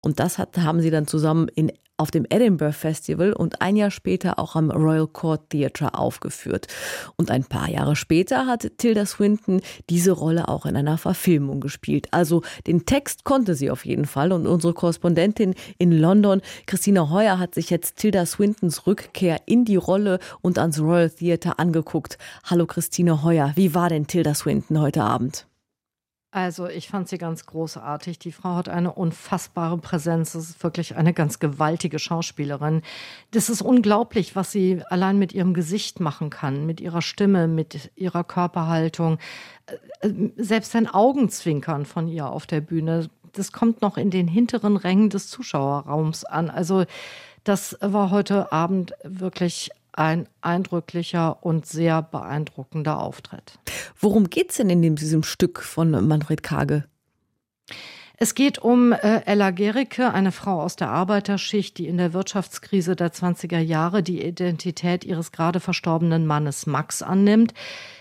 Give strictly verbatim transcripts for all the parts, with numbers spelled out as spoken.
Und das hat, haben sie dann zusammen in, auf dem Edinburgh Festival und ein Jahr später auch am Royal Court Theatre aufgeführt. Und ein paar Jahre später hat Tilda Swinton diese Rolle auch in einer Verfilmung gespielt. Also den Text konnte sie auf jeden Fall. Und unsere Korrespondentin in London, Christine Heuer, hat sich jetzt Tilda Swintons Rückkehr in die Rolle und ans Royal Theatre angeguckt. Hallo Christine Heuer, wie war denn Tilda Swinton heute Abend? Also ich fand sie ganz großartig. Die Frau hat eine unfassbare Präsenz. Das ist wirklich eine ganz gewaltige Schauspielerin. Das ist unglaublich, was sie allein mit ihrem Gesicht machen kann, mit ihrer Stimme, mit ihrer Körperhaltung. Selbst ein Augenzwinkern von ihr auf der Bühne, das kommt noch in den hinteren Rängen des Zuschauerraums an. Also das war heute Abend wirklich ein eindrücklicher und sehr beeindruckender Auftritt. Worum geht's denn in diesem Stück von Manfred Karge? Es geht um äh, Ella Gericke, eine Frau aus der Arbeiterschicht, die in der Wirtschaftskrise der zwanziger Jahre die Identität ihres gerade verstorbenen Mannes Max annimmt.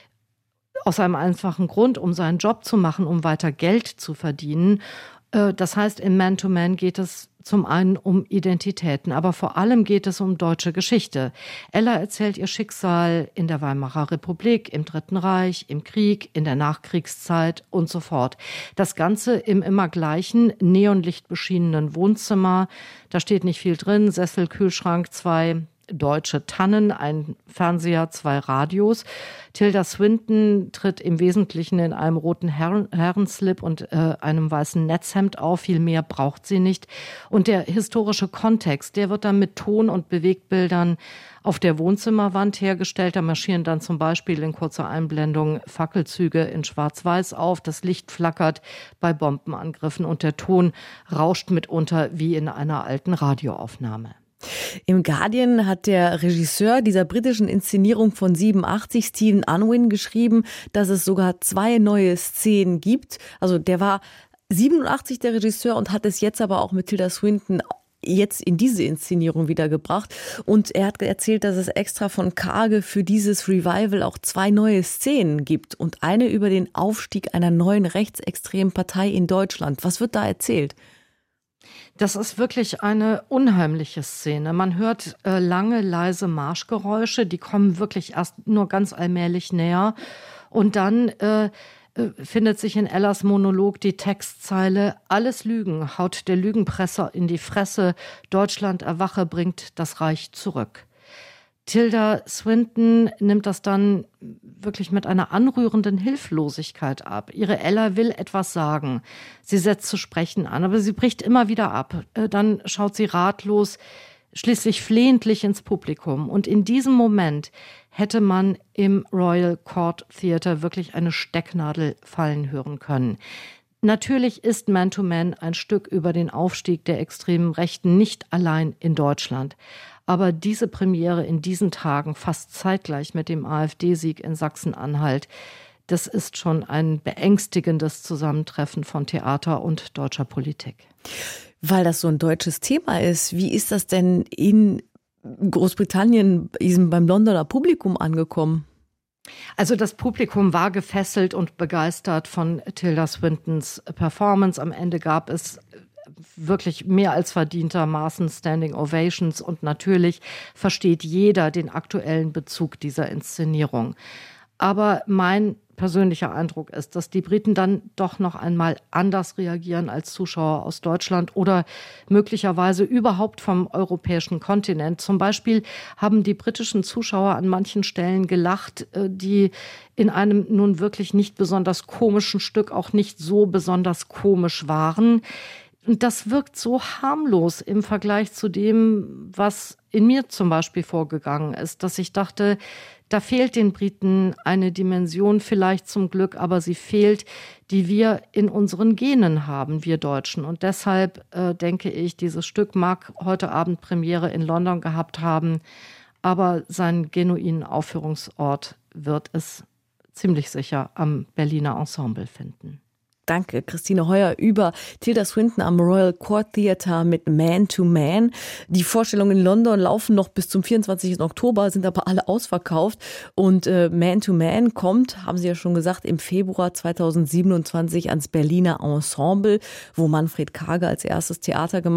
Aus einem einfachen Grund, um seinen Job zu machen, um weiter Geld zu verdienen. Äh, das heißt, in Man to Man geht es zum einen um Identitäten, aber vor allem geht es um deutsche Geschichte. Ella erzählt ihr Schicksal in der Weimarer Republik, im Dritten Reich, im Krieg, in der Nachkriegszeit und so fort. Das Ganze im immer gleichen, neonlichtbeschienenen Wohnzimmer. Da steht nicht viel drin, Sessel, Kühlschrank, zwei deutsche Tannen, ein Fernseher, zwei Radios. Tilda Swinton tritt im Wesentlichen in einem roten Herren- Herrenslip und äh, einem weißen Netzhemd auf. Viel mehr braucht sie nicht. Und der historische Kontext, der wird dann mit Ton- und Bewegtbildern auf der Wohnzimmerwand hergestellt. Da marschieren dann zum Beispiel in kurzer Einblendung Fackelzüge in Schwarz-Weiß auf. Das Licht flackert bei Bombenangriffen und der Ton rauscht mitunter wie in einer alten Radioaufnahme. Im Guardian hat der Regisseur dieser britischen Inszenierung von siebenundachtzig, Stephen Unwin, geschrieben, dass es sogar zwei neue Szenen gibt. Also der war siebenundachtzig der Regisseur und hat es jetzt aber auch mit Tilda Swinton jetzt in diese Inszenierung wiedergebracht. Und er hat erzählt, dass es extra von Karge für dieses Revival auch zwei neue Szenen gibt und eine über den Aufstieg einer neuen rechtsextremen Partei in Deutschland. Was wird da erzählt? Das ist wirklich eine unheimliche Szene. Man hört äh, lange, leise Marschgeräusche, die kommen wirklich erst nur ganz allmählich näher. Und dann äh, äh, findet sich in Ellas Monolog die Textzeile: Alles Lügen, haut der Lügenpresser in die Fresse, Deutschland erwache, bringt das Reich zurück. Tilda Swinton nimmt das dann wirklich mit einer anrührenden Hilflosigkeit ab. Ihre Ella will etwas sagen. Sie setzt zu sprechen an, aber sie bricht immer wieder ab. Dann schaut sie ratlos, schließlich flehentlich ins Publikum. Und in diesem Moment hätte man im Royal Court Theatre wirklich eine Stecknadel fallen hören können. Natürlich ist Man to Man ein Stück über den Aufstieg der extremen Rechten, nicht allein in Deutschland. Aber diese Premiere in diesen Tagen, fast zeitgleich mit dem AfD-Sieg in Sachsen-Anhalt, das ist schon ein beängstigendes Zusammentreffen von Theater und deutscher Politik. Weil das so ein deutsches Thema ist, wie ist das denn in Großbritannien beim Londoner Publikum angekommen? Also das Publikum war gefesselt und begeistert von Tilda Swintons Performance. Am Ende gab es wirklich mehr als verdientermaßen Standing Ovations und natürlich versteht jeder den aktuellen Bezug dieser Inszenierung. Aber mein persönlicher Eindruck ist, dass die Briten dann doch noch einmal anders reagieren als Zuschauer aus Deutschland oder möglicherweise überhaupt vom europäischen Kontinent. Zum Beispiel haben die britischen Zuschauer an manchen Stellen gelacht, die in einem nun wirklich nicht besonders komischen Stück auch nicht so besonders komisch waren. Und das wirkt so harmlos im Vergleich zu dem, was in mir zum Beispiel vorgegangen ist, dass ich dachte, da fehlt den Briten eine Dimension, vielleicht zum Glück, aber sie fehlt, die wir in unseren Genen haben, wir Deutschen. Und deshalb äh, denke ich, dieses Stück mag heute Abend Premiere in London gehabt haben, aber seinen genuinen Aufführungsort wird es ziemlich sicher am Berliner Ensemble finden. Danke, Christine Heuer über Tilda Swinton am Royal Court Theatre mit Man to Man. Die Vorstellungen in London laufen noch bis zum vierundzwanzigsten Oktober, sind aber alle ausverkauft. Und äh, Man to Man kommt, haben Sie ja schon gesagt, im Februar zweitausendsiebenundzwanzig ans Berliner Ensemble, wo Manfred Karge als erstes Theater gemacht hat.